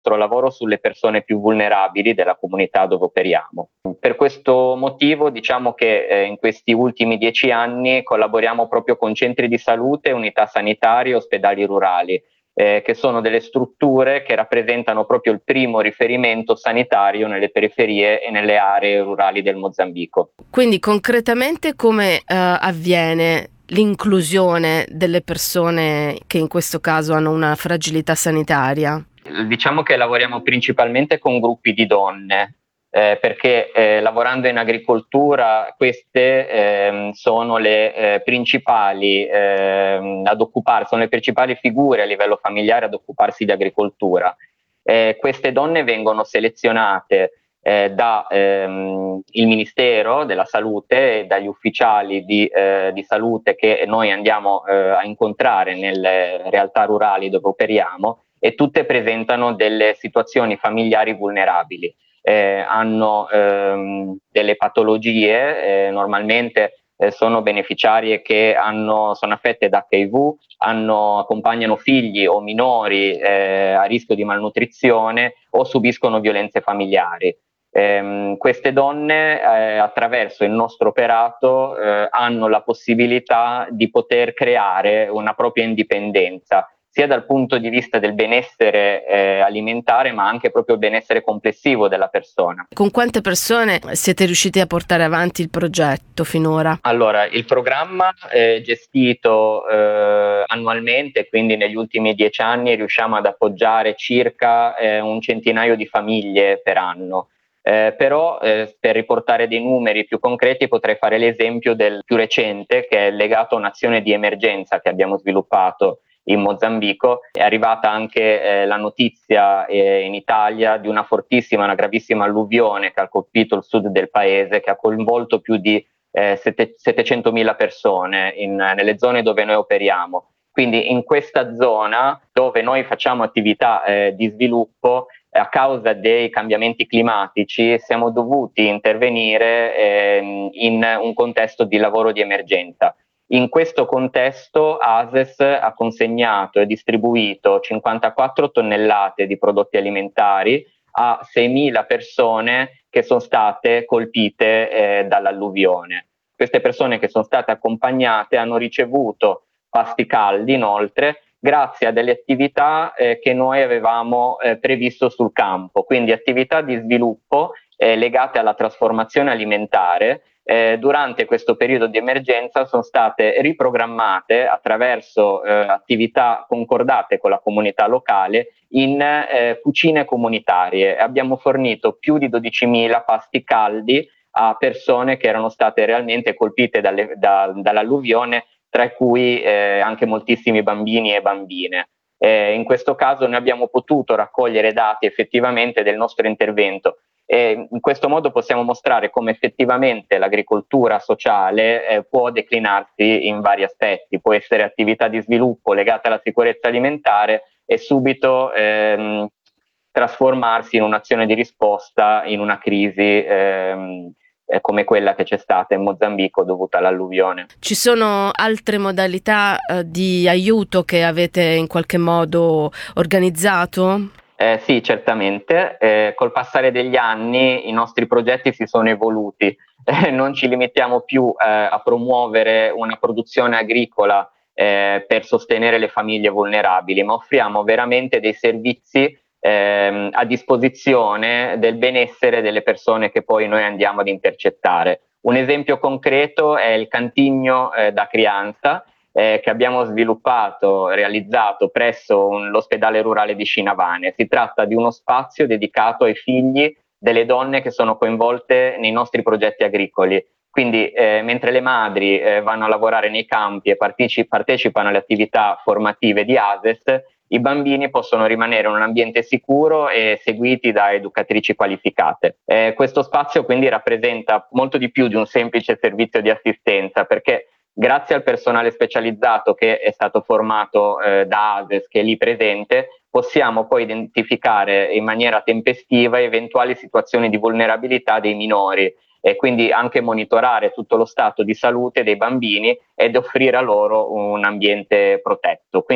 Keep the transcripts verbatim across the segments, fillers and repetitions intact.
nostro lavoro sulle persone più vulnerabili della comunità dove operiamo. Per questo motivo diciamo che eh, in questi ultimi dieci anni collaboriamo proprio con centri di salute, unità sanitarie e ospedali rurali, eh, che sono delle strutture che rappresentano proprio il primo riferimento sanitario nelle periferie e nelle aree rurali del Mozambico. Quindi concretamente come eh, avviene l'inclusione delle persone che in questo caso hanno una fragilità sanitaria? Diciamo che lavoriamo principalmente con gruppi di donne, eh, perché eh, lavorando in agricoltura queste eh, sono le eh, principali eh, ad occuparsi, sono le principali figure a livello familiare ad occuparsi di agricoltura. Eh, queste donne vengono selezionate eh, da ehm, il Ministero della Salute e dagli ufficiali di, eh, di salute che noi andiamo eh, a incontrare nelle realtà rurali dove operiamo, e tutte presentano delle situazioni familiari vulnerabili. Eh, hanno ehm, delle patologie, eh, normalmente eh, sono beneficiarie che hanno, sono affette da acca i vu, hanno, accompagnano figli o minori eh, a rischio di malnutrizione o subiscono violenze familiari. Eh, queste donne eh, attraverso il nostro operato eh, hanno la possibilità di poter creare una propria indipendenza, sia dal punto di vista del benessere eh, alimentare, ma anche proprio il benessere complessivo della persona. Con quante persone siete riusciti a portare avanti il progetto finora? Allora, il programma è gestito eh, annualmente, quindi negli ultimi dieci anni riusciamo ad appoggiare circa eh, un centinaio di famiglie per anno. Eh, però eh, per riportare dei numeri più concreti potrei fare l'esempio del più recente, che è legato a un'azione di emergenza che abbiamo sviluppato in Mozambico. È arrivata anche eh, la notizia eh, in Italia di una fortissima, una gravissima alluvione che ha colpito il sud del paese, che ha coinvolto più di eh, settecentomila persone in, nelle zone dove noi operiamo. Quindi in questa zona dove noi facciamo attività eh, di sviluppo, a causa dei cambiamenti climatici siamo dovuti intervenire eh, in un contesto di lavoro di emergenza. In questo contesto A S E S ha consegnato e distribuito cinquantaquattro tonnellate di prodotti alimentari a seimila persone che sono state colpite eh, dall'alluvione. Queste persone che sono state accompagnate hanno ricevuto pasti caldi inoltre, grazie a delle attività eh, che noi avevamo eh, previsto sul campo, quindi attività di sviluppo eh, legate alla trasformazione alimentare. Eh, durante questo periodo di emergenza sono state riprogrammate attraverso eh, attività concordate con la comunità locale in eh, cucine comunitarie. Abbiamo fornito più di dodicimila pasti caldi a persone che erano state realmente colpite dalle, da, dall'alluvione, tra cui eh, anche moltissimi bambini e bambine. Eh, in questo caso noi abbiamo potuto raccogliere dati effettivamente del nostro intervento e in questo modo possiamo mostrare come effettivamente l'agricoltura sociale eh, può declinarsi in vari aspetti, può essere attività di sviluppo legata alla sicurezza alimentare e subito ehm, trasformarsi in un'azione di risposta in una crisi ehm, come quella che c'è stata in Mozambico dovuta all'alluvione. Ci sono altre modalità eh, di aiuto che avete in qualche modo organizzato? Eh, sì, certamente. Eh, col passare degli anni i nostri progetti si sono evoluti. Eh, non ci limitiamo più eh, a promuovere una produzione agricola eh, per sostenere le famiglie vulnerabili, ma offriamo veramente dei servizi ehm, a disposizione del benessere delle persone che poi noi andiamo ad intercettare. Un esempio concreto è il cantigno eh, da crianza eh, che abbiamo sviluppato, realizzato presso un, l'ospedale rurale di Scinavane. Si tratta di uno spazio dedicato ai figli delle donne che sono coinvolte nei nostri progetti agricoli. Quindi eh, mentre le madri eh, vanno a lavorare nei campi e parteci- partecipano alle attività formative di A S E S, i bambini possono rimanere in un ambiente sicuro e seguiti da educatrici qualificate. Eh, questo spazio quindi rappresenta molto di più di un semplice servizio di assistenza, perché grazie al personale specializzato che è stato formato eh, da A S E S, che è lì presente, possiamo poi identificare in maniera tempestiva eventuali situazioni di vulnerabilità dei minori e quindi anche monitorare tutto lo stato di salute dei bambini ed offrire a loro un ambiente protetto. Quindi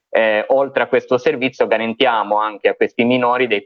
Eh, oltre a questo servizio garantiamo anche a questi minori dei